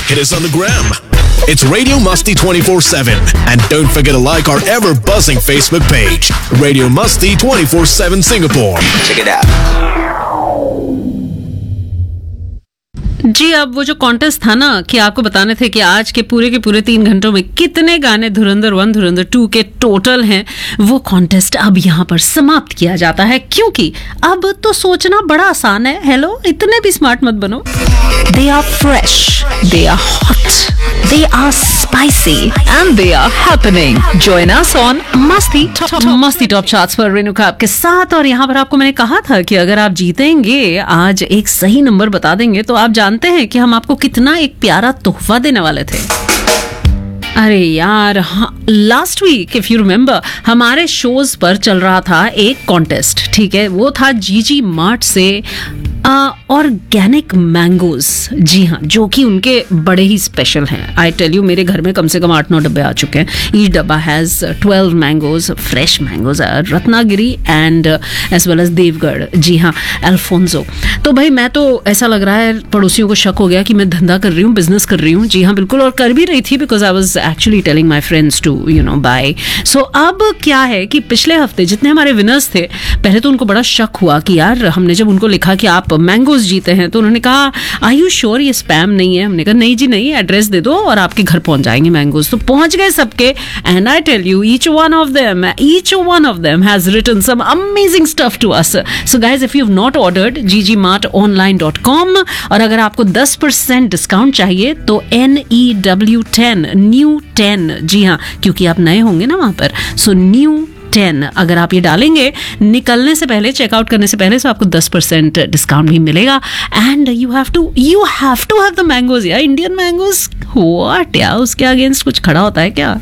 Hit us on the gram. It's Radio Musty 24/7. And don't forget to like our ever-buzzing Facebook page, Radio Musty 24/7 Singapore. Check it out. जी, अब वो जो contest था ना कि आपको बताने थे कि आज के पूरे 3 घंटों में कितने गाने धुरंधर 1 धुरंधर 2 के टोटल हैं, वो कॉन्टेस्ट अब यहाँ पर समाप्त किया जाता है, क्योंकि अब तो सोचना बड़ा आसान है। हेलो, इतने भी स्मार्ट मत बनो। They are fresh, they are hot, they are spicy and they are happening. Join us on मस्ती टॉप चार्ट्स पर रेणुका आपके साथ। और यहाँ पर आपको मैंने कहा था कि अगर आप जीतेंगे, आज एक सही नंबर बता देंगे, तो आप जानते हैं कि हम आपको कितना एक प्यारा तोहफा देने वाले थे। अरे यार, last week if you remember हमारे शोज पर चल रहा था एक कॉन्टेस्ट, ठीक है, वो था जीजी मार्ट से ऑर्गेनिक मैंगोज। जी हाँ, जो कि उनके बड़े ही स्पेशल हैं। आई टेल यू, मेरे घर में कम से कम 8-9 डब्बे आ चुके हैं। ईच डब्बा has 12 mangoes, fresh mangoes, Ratnagiri and as well as Deogarh. जी हाँ, अल्फोंसो। तो भाई, मैं तो ऐसा लग रहा है पड़ोसियों को शक हो गया कि मैं धंधा कर रही हूँ, बिजनेस कर रही हूँ। जी हाँ, बिल्कुल, और कर भी रही थी, because I was actually telling my friends to bye. सो अब क्या है कि पिछले हफ्ते जितने हमारे विनर्स थे, पहले तो उनको बड़ा शक हुआ कि यार, हमने जब उनको लिखा कि आप मैंगोज जीते हैं, तो उन्होंने कहा आर यू श्योर ये स्पैम नहीं है? हमने कहा नहीं जी नहीं, एड्रेस दे दो और आपके घर पहुंच जाएंगे मैंगोज। तो पहुंच गए सबके, and I tell you, each one of them has written some amazing stuff to us. So guys, if you have not ordered ggmartonline.com, और अगर आपको 10% डिस्काउंट चाहिए तो NEW10 न्यू 10, जी हाँ, क्योंकि आप नए होंगे ना वहां पर, सो न्यू 10 अगर आप ये डालेंगे निकलने से पहले, चेकआउट करने से पहले, तो आपको 10% डिस्काउंट भी मिलेगा। And you have to have the mangoes, या इंडियन मैंगोज। व्हाट, या उसके अगेंस्ट कुछ खड़ा होता है क्या?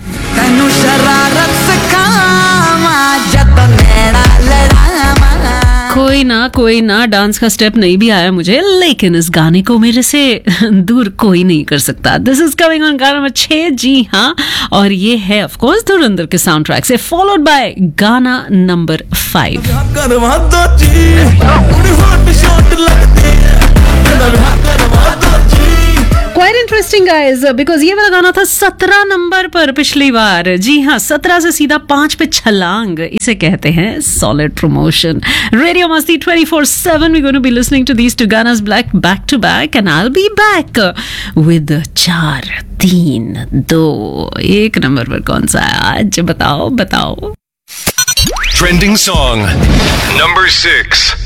कोई ना, डांस का स्टेप नहीं भी आया मुझे, लेकिन इस गाने को मेरे से दूर कोई नहीं कर सकता। दिस इज कमिंग ऑन गाना नंबर 6, जी हाँ, और ये है ऑफ कोर्स धुरंधर के साउंड ट्रैक से, फॉलोड बाय गाना number 5। Quite interesting guys, because ये वाला गाना था 17 नंबर पर पिछली बार। जी हाँ, 17 से सीधा 5 पे छलांग, इसे कहते हैं सॉलिड प्रमोशन। रेडियो मस्ती 24/7, we going to be listening to these two गानास back to back, and I will be back with 4, 3, 2, 1 number पर कौन सा है आज? बताओ। Trending song number 6.